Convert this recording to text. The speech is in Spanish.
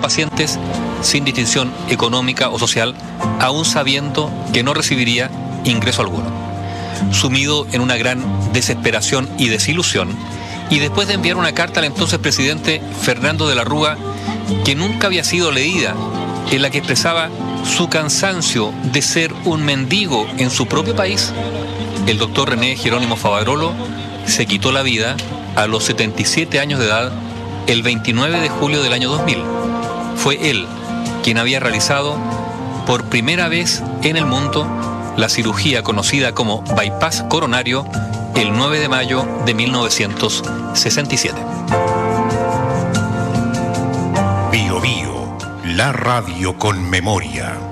pacientes sin distinción económica o social, aún sabiendo que no recibiría ingreso alguno. Sumido en una gran desesperación y desilusión, y después de enviar una carta al entonces presidente Fernando de la Rúa, que nunca había sido leída, en la que expresaba su cansancio de ser un mendigo en su propio país, el doctor René Jerónimo Favarolo se quitó la vida a los 77 años de edad el 29 de julio del año 2000. Fue él quien había realizado por primera vez en el mundo la cirugía conocida como bypass coronario el 9 de mayo de 1967. Bio Bio, la radio con memoria.